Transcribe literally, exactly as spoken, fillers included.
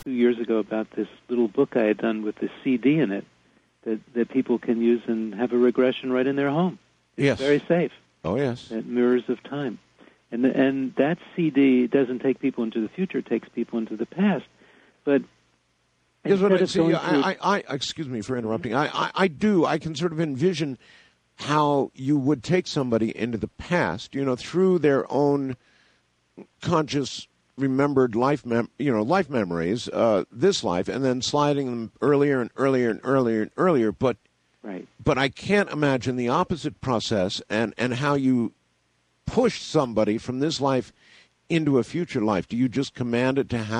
two years ago about this little book I had done with the C D in it that, that people can use and have a regression right in their home. It's yes. very safe. Oh, yes. That mirrors of time. And the, and that C D doesn't take people into the future, it takes people into the past. But Here's what I, see, through, I, I, I, excuse me for interrupting. I, I, I do. I can sort of envision how you would take somebody into the past, you know, through their own conscious, remembered life, mem- you know, life memories, uh, this life, and then sliding them earlier and earlier and earlier and earlier. But, right. but I can't imagine the opposite process and, and how you push somebody from this life into a future life. Do you just command it to happen?